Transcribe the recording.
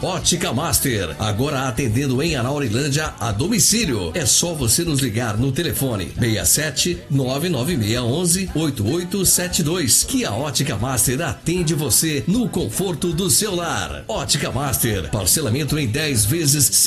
Ótica Master, agora atendendo em Anaurilândia a domicílio. É só você nos ligar no telefone 67 99611 8872 que a Ótica Master atende você no conforto do seu lar. Ótica Master, parcelamento em 10 vezes